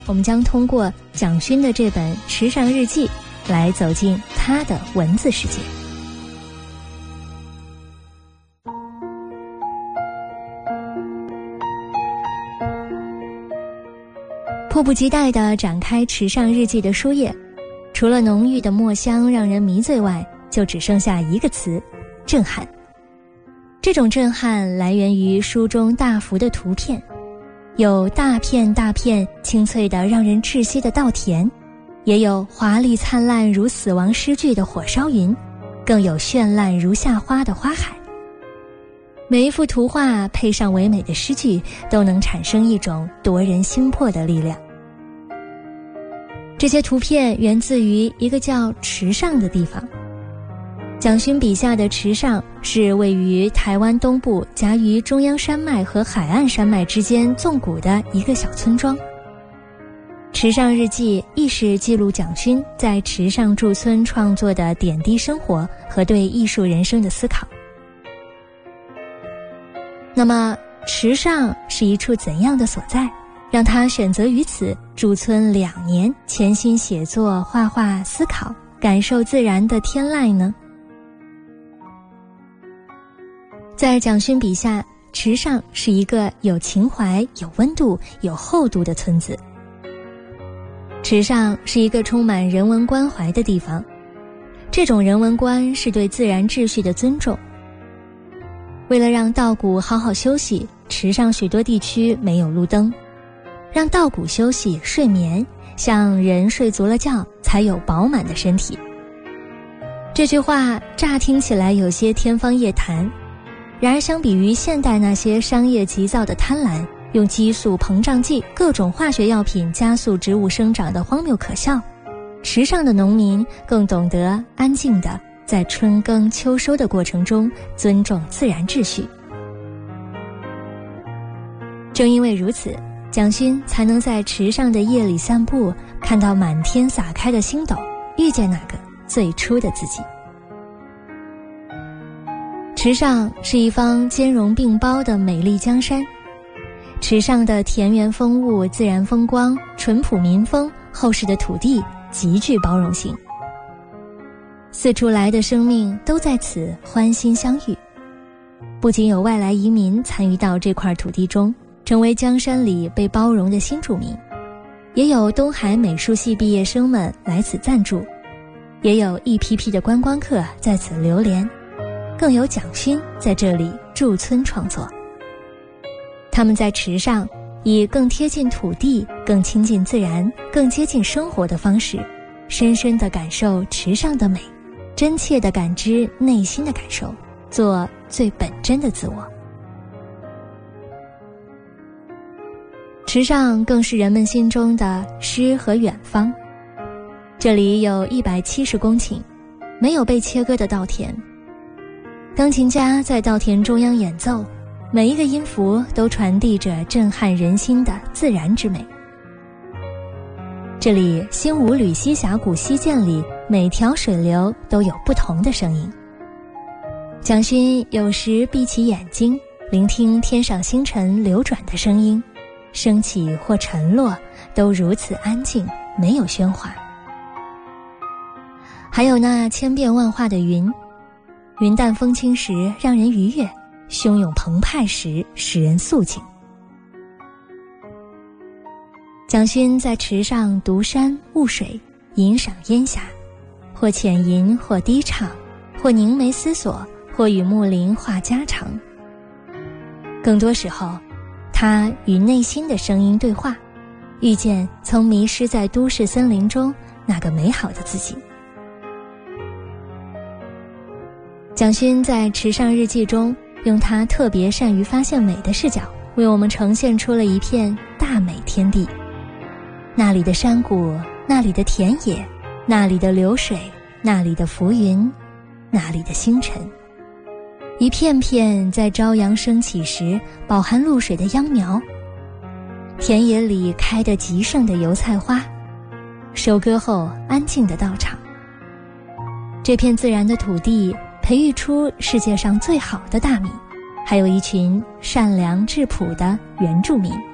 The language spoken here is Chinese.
我们将通过蒋勋的这本《池上日记》来走进他的文字世界。迫不及待地展开《池上日记》的书页，除了浓郁的墨香让人迷醉外，就只剩下一个词：震撼。这种震撼来源于书中大幅的图片，有大片大片清脆的让人窒息的稻田，也有华丽灿烂如死亡诗句的火烧云，更有绚烂如夏花的花海。每一幅图画配上唯美的诗句，都能产生一种夺人心魄的力量。这些图片源自于一个叫池上的地方。蒋勋笔下的池上是位于台湾东部夹于中央山脉和海岸山脉之间纵谷的一个小村庄。池上日记亦是记录蒋勋在池上驻村创作的点滴生活和对艺术人生的思考。那么池上是一处怎样的所在，让他选择于此驻村2年，潜心写作、画画、思考，感受自然的天籁呢？在蒋勋笔下，池上是一个有情怀、有温度、有厚度的村子。池上是一个充满人文关怀的地方，这种人文观是对自然秩序的尊重。为了让稻谷好好休息，池上许多地区没有路灯，让稻谷休息睡眠，像人睡足了觉才有饱满的身体。这句话乍听起来有些天方夜谭，然而相比于现代那些商业急躁的贪婪，用激素、膨胀剂、各种化学药品加速植物生长的荒谬可笑，池上的农民更懂得安静地在春耕秋收的过程中尊重自然秩序。正因为如此，蒋勋才能在池上的夜里散步，看到满天洒开的星斗，遇见那个最初的自己。池上是一方兼容并包的美丽江山，池上的田园风物、自然风光、淳朴民风、厚实的土地极具包容性，四处来的生命都在此欢欣相遇。不仅有外来移民参与到这块土地中，成为江山里被包容的新住民，也有东海美术系毕业生们来此暂住，也有一批批的观光客在此流连，更有蒋勋在这里驻村创作。他们在池上以更贴近土地、更亲近自然、更接近生活的方式，深深地感受池上的美，真切地感知内心的感受，做最本真的自我。池上更是人们心中的诗和远方。这里有170公顷没有被切割的稻田，钢琴家在稻田中央演奏，每一个音符都传递着震撼人心的自然之美。这里新武吕溪峡谷溪涧里每条水流都有不同的声音。蒋勋有时闭起眼睛，聆听天上星辰流转的声音，升起或沉落，都如此安静，没有喧哗。还有那千变万化的云，云淡风轻时让人愉悦，汹涌澎湃时使人肃静。蒋勋在池上独山悟水，吟赏烟霞，或浅吟，或低唱，或凝眉思索，或与木林话家常。更多时候，他与内心的声音对话，遇见曾迷失在都市森林中那个美好的自己。蒋勋在《池上日记》中用他特别善于发现美的视角，为我们呈现出了一片大美天地。那里的山谷，那里的田野，那里的流水，那里的浮云，那里的星辰，一片片在朝阳升起时饱含露水的秧苗，田野里开得极盛的油菜花，收割后安静的稻场。这片自然的土地培育出世界上最好的大米，还有一群善良质朴的原住民。